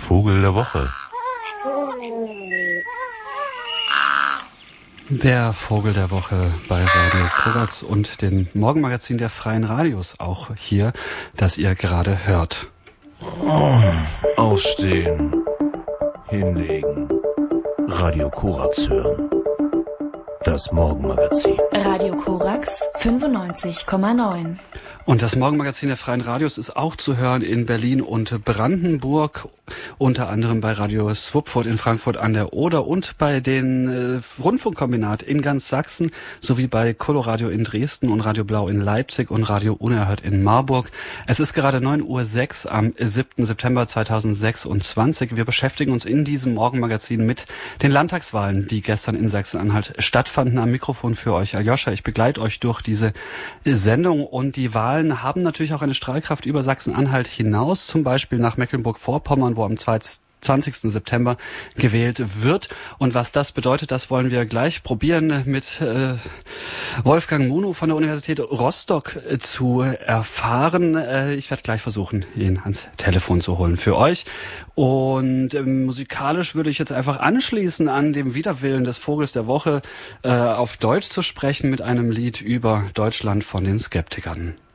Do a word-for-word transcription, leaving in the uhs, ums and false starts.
Vogel der Woche. Der Vogel der Woche bei Radio Korax und dem Morgenmagazin der Freien Radios auch hier, das ihr gerade hört. Oh, aufstehen, hinlegen, Radio Korax hören. Das Morgenmagazin. Radio Korax fünfundneunzig Komma neun. Und das Morgenmagazin der Freien Radios ist auch zu hören in Berlin und Brandenburg, unter anderem bei Radio Swupfurt in Frankfurt an der Oder und bei den äh, Rundfunkkombinat in ganz Sachsen sowie bei Coloradio in Dresden und Radio Blau in Leipzig und Radio Unerhört in Marburg. Es ist gerade neun Uhr sechs am siebten September zweitausendsechsundzwanzig. Wir beschäftigen uns in diesem Morgenmagazin mit den Landtagswahlen, die gestern in Sachsen-Anhalt stattfanden. Am Mikrofon für euch Aljoscha. Ich begleite euch durch diese Sendung und die Wahl haben natürlich auch eine Strahlkraft über Sachsen-Anhalt hinaus, zum Beispiel nach Mecklenburg-Vorpommern, wo am zwanzigsten September gewählt wird. Und was das bedeutet, das wollen wir gleich probieren mit äh, Wolfgang Munow von der Universität Rostock äh, zu erfahren. Äh, ich werde gleich versuchen, ihn ans Telefon zu holen für euch. Und äh, musikalisch würde ich jetzt einfach anschließen an dem Widerwillen des Vogels der Woche, äh, auf Deutsch zu sprechen mit einem Lied über Deutschland von den Skeptikern.